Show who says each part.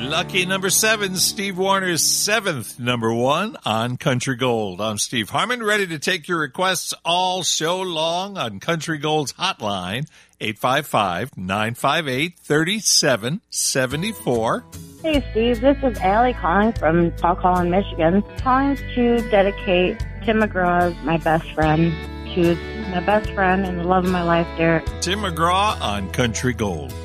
Speaker 1: Lucky number 7, Steve Warner's 7th number 1 on Country Gold. I'm Steve Harmon, ready to take your requests all show long on Country Gold's hotline, 855-958-3774.
Speaker 2: Hey, Steve. This is Allie calling from Paul Collin, Michigan. Calling to dedicate Tim McGraw, my best friend, to my best friend and the love of my life, Derek.
Speaker 1: Tim McGraw on Country Gold.